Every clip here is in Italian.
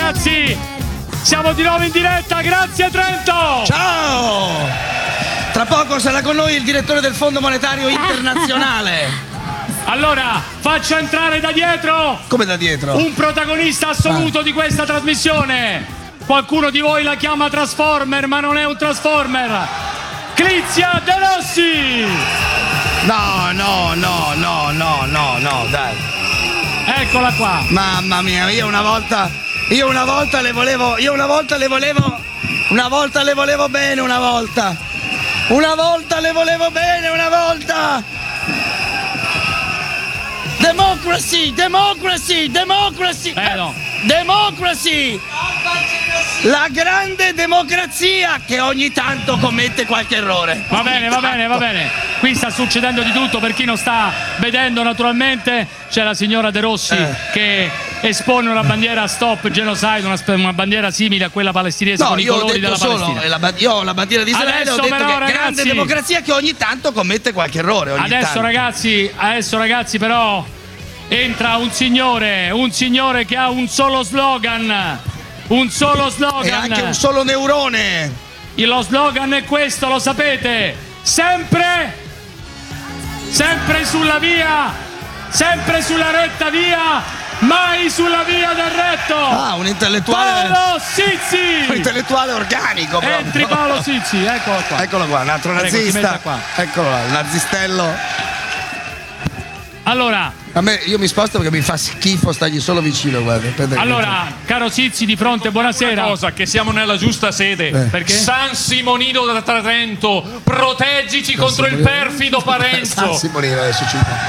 ragazzi, siamo di nuovo in diretta, grazie Trento! Ciao! Tra poco sarà con noi il direttore del Fondo Monetario Internazionale. Allora, faccio entrare da dietro. Come da dietro? Un protagonista assoluto di questa trasmissione. Qualcuno di voi la chiama Transformer, ma non è un Transformer. Clizia De Rossi! No, dai. Eccola qua. Mamma mia, io una volta le volevo bene, una volta. Democracy! No. Democracy! La grande democrazia che ogni tanto commette qualche errore. Va bene. Qui sta succedendo di tutto, per chi non sta vedendo naturalmente c'è la signora De Rossi che espone una bandiera Stop Genocide, una bandiera simile a quella palestinese con i colori della Palestina. Io ho la bandiera di Israele, Adesso ho detto però, che ragazzi, grande democrazia che ogni tanto commette qualche errore. Adesso ragazzi però entra un signore che ha un solo slogan. E anche un solo neurone. Lo slogan è questo, lo sapete. Sempre sulla via, sempre sulla retta via, mai sulla via del retto. Ah, un intellettuale. Paolo Sizzi. Un intellettuale organico proprio. Entri Paolo Sizzi, eccolo qua. Eccolo qua, un altro Prego, nazista. qua. Eccolo là, il nazistello. Allora, Io mi sposto perché mi fa schifo stargli solo vicino, guarda. caro Sizzi di fronte, buonasera. Una cosa, che siamo nella giusta sede. Perché? San Simonino da Trento, proteggici contro il perfido Parenzo. San Simonino adesso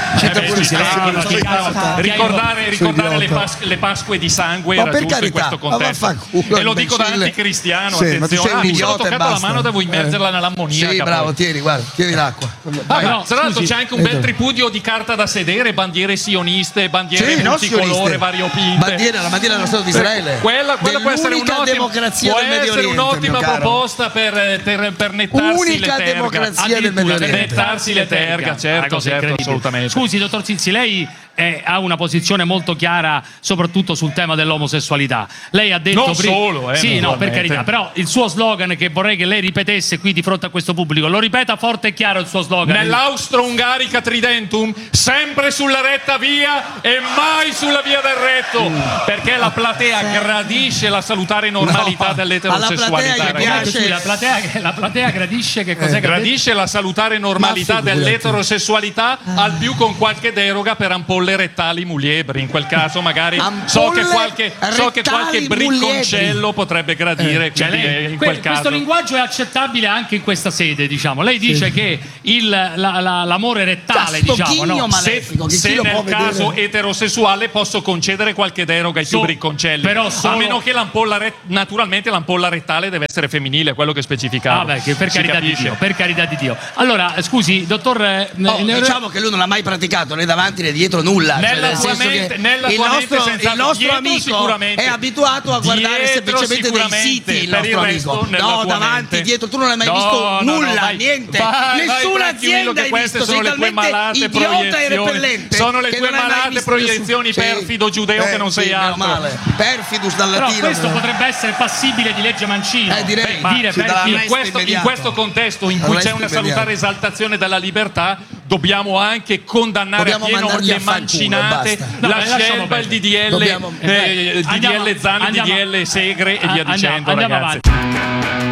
Ricordare le Pasque di sangue era giusto in questo contesto. E lo dico da anticristiano, sì, ma tu sei un attenzione. idiota Ho toccato e la basta. mano, devo immergerla nell'ammoniaca. Sì, bravo, poi. tieni l'acqua. No, tra l'altro c'è anche un bel tripudio di carta da sedere, bandiere sioniste, bandiere multicolore, variopinte. La bandiera dello Stato di Israele. Quella può essere democrazia del Medio Oriente, un'ottima proposta per nettarsi le terga. Democrazia del Medio Oriente. Nettarsi le terga, certo, assolutamente. Scusi, dottor Sizzi, lei ha una posizione molto chiara soprattutto sul tema dell'omosessualità. Lei ha detto non solo, sì, no, per naturalmente. carità, però il suo slogan, che vorrei che lei ripetesse qui di fronte a questo pubblico, lo ripeta forte e chiaro il suo slogan. Nell'Austro-Ungarica Tridentum, sempre sulla retta via e mai sulla via del retto, perché la platea gradisce la salutare normalità dell'eterosessualità. La platea gradisce che cos'è? Gradisce la salutare normalità dell'eterosessualità, al più con qualche deroga per ampolle rettali muliebri. In quel caso magari so che qualche bricconcello potrebbe gradire, in quel caso. Questo linguaggio è accettabile anche in questa sede, diciamo. Lei dice che l'amore rettale, diciamo, no? Se nel caso eterosessuale posso concedere qualche deroga ai più bricconcelli, però a meno che naturalmente l'ampolla rettale deve essere femminile, quello che specificavo. Per carità di Dio. Allora, scusi, dottor, diciamo che lui non l'ha mai praticato né davanti né dietro nulla. Il nostro amico è abituato a guardare semplicemente dei siti. Il nostro amico, no, davanti, dietro, tu non hai mai visto nulla, niente. Nessuna azienda hai visto. Sei talmente idiota e repellente. Sono le tue malate proiezioni, perfido giudeo che non sei altro. Perfidus dal latino. Però questo potrebbe essere passibile di legge Mancino. Direi. In questo contesto in cui c'è una salutare esaltazione della libertà, dobbiamo anche condannare a pieno le mancinate, la scelba, il DDL Zan, il DDL Segre e via dicendo, ragazzi.